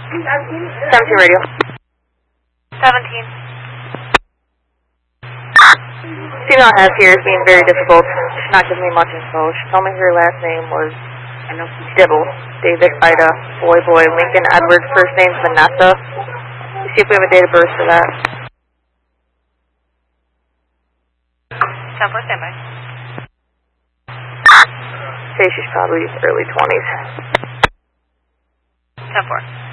17 radio. 17. Female S here is being very difficult. She's not giving me much info. She told me her last name was Dibble. David, Ida, Boy, Lincoln, Edward. First name Vanessa. Let's see if we have a date of birth for that. 10-4, standby. Say she's probably early 20s. 10-4.